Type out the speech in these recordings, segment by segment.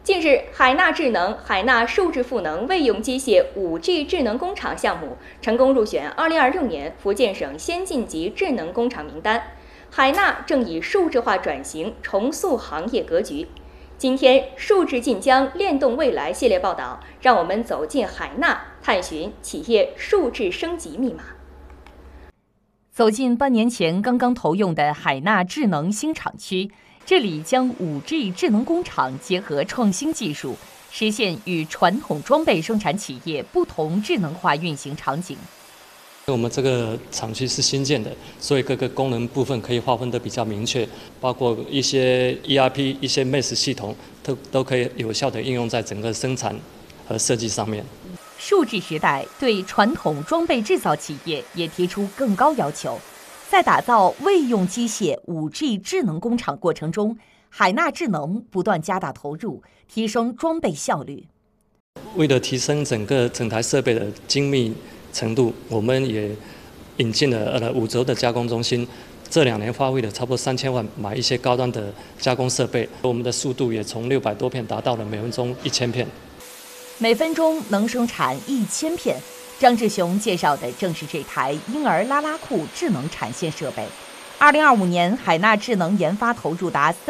近日，海纳智能海纳数字赋能卫用机械 5G 智能工厂项目成功入选2026年福建省先进级智能工厂名单。海纳正以数字化转型重塑行业格局。今天，数字晋江链动未来系列报道，让我们走进海纳，探寻企业数字升级密码。 走进半年前刚刚投用的海纳智能新厂区。这里将 5G 智能工厂结合创新技术，实现与传统装备生产企业不同智能化运行场景。 我们这个厂区是新建的，所以各个功能部分可以划分得比较明确，包括一些 ERP、一些 MES 系统都可以有效地应用在整个生产和设计上面。 数字时代对传统装备制造企业也提出更高要求。在打造卫用机械 5G 智能工厂过程中，海纳智能不断加大投入，提升装备效率。 为了提升整台设备的精密程度，我们也引进了5轴的加工中心。这2年花费了差不多3000万，买一些高端的加工设备。我们的速度也从600多片达到了每分钟1000片， 每分钟能生产1000片。张志雄介绍的正是这台婴儿拉拉裤智能产线设备。2025年，海纳智能研发投入达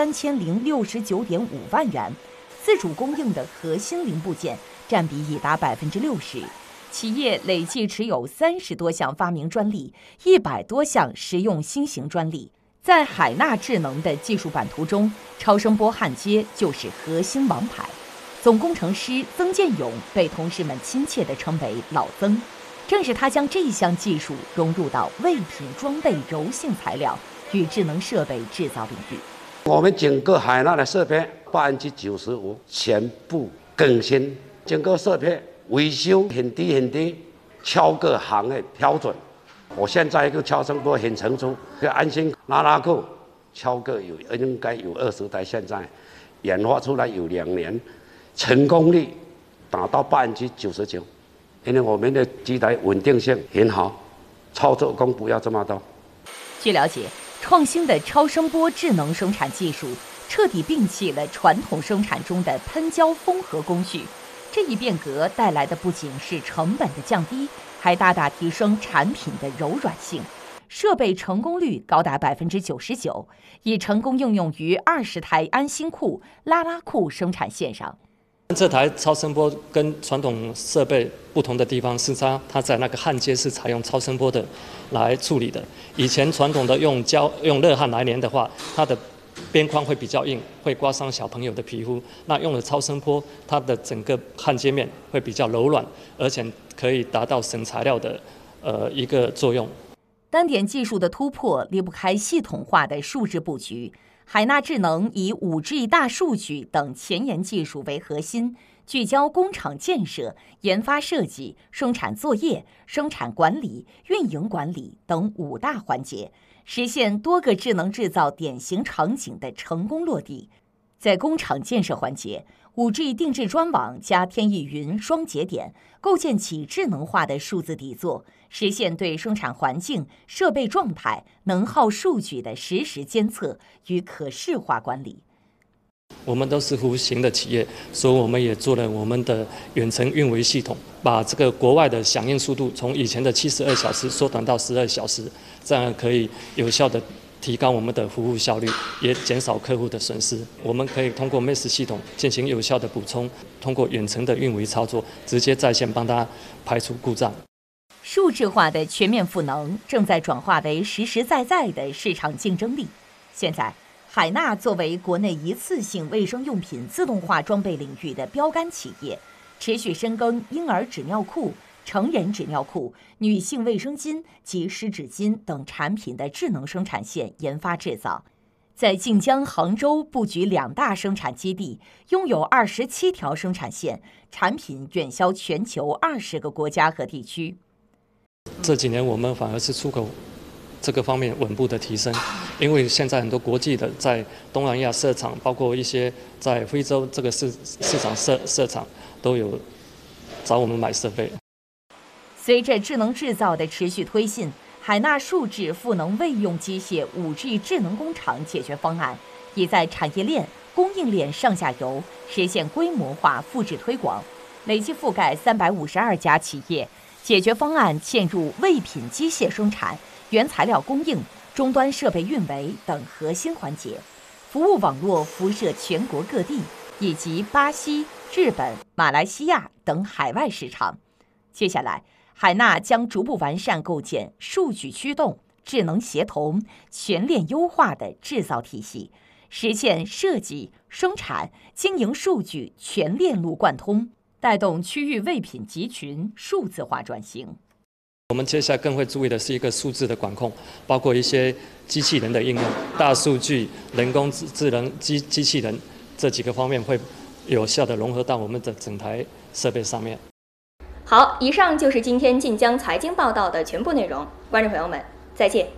3069.5万元，自主供应的核心零部件占比已达60%。企业累计持有30多项发明专利，100多项实用新型专利。在海纳智能的技术版图中，超声波焊接就是核心王牌。总工程师曾建勇被同事们亲切地称为“老曾”，正是他将这项技术融入到卫品装备柔性材料与智能设备制造领域。 我们整个海纳的设备95%全部更新，整个设备维修很低，超过行业标准。我现在一个超声波很成熟，安心拉拉裤超过应该有20台，现在研发出来有2年。成功率达到99%，因为我们的机台稳定性很好，操作工不要这么多。 据了解，创新的超声波智能生产技术彻底摒弃了传统生产中的喷胶封合工序，这一变革带来的不仅是成本的降低，还大大提升产品的柔软性。设备成功率高达99%，已成功应用于20台安心裤、拉拉裤生产线上。 这台超声波跟传统设备不同的地方是它在那个焊接是采用超声波的来处理的。以前传统的用热焊来粘的话，它的边框会比较硬，会刮伤小朋友的皮肤。那用了超声波，它的整个焊接面会比较柔软，而且可以达到省材料的一个作用。 单点技术的突破离不开系统化的数字布局。海纳智能以 5G 大数据等前沿技术为核心，聚焦工厂建设、研发设计、生产作业、生产管理、运营管理等5大环节，实现多个智能制造典型场景的成功落地。在工厂建设环节，5G 定制专网加天翼云双节点，构建起智能化的数字底座，实现对生产环境、设备状态、能耗数据的实时监测与可视化管理。 我们都是服务型的企业，所以我们也做了我们的远程运维系统，把这个国外的响应速度从以前的72小时缩短到12小时，这样可以有效的提高我们的服务效率，也减少客户的损失。我们可以通过 MES 系统进行有效的补充，通过远程的运维操作，直接在线帮他排除故障。 数字化的全面赋能正在转化为实实在在的市场竞争力。现在，海纳作为国内一次性卫生用品自动化装备领域的标杆企业，持续深耕婴儿纸尿裤、成人纸尿裤、女性卫生巾及湿纸巾等产品的智能生产线研发制造，在晋江、杭州布局2大生产基地，拥有27条生产线，产品远销全球20个国家和地区。 这几年我们反而是出口这个方面稳步的提升，因为现在很多国际的在东南亚设厂，包括一些在非洲这个市场设厂，都有找我们买设备。 随着智能制造的持续推进，海纳数字赋能卫用机械 5G 智能工厂解决方案已在产业链、 供应链上下游，实现规模化复制推广，累计覆盖352家企业，解决方案嵌入位品机械生产、原材料供应、终端设备运维等核心环节，服务网络辐射全国各地以及巴西、日本、马来西亚等海外市场。接下来，海纳将逐步完善构建数据驱动、智能协同、全链优化的制造体系，实现设计、生产、经营数据全链路贯通，带动区域位品集群数字化转型。 我们接下来更会注意的是一个数字的管控，包括一些机器人的应用、大数据、人工智能、机器人这几个方面会有效地融合到我们的整台设备上面。 好，以上就是今天晋江财经报道的全部内容，观众朋友们，再见。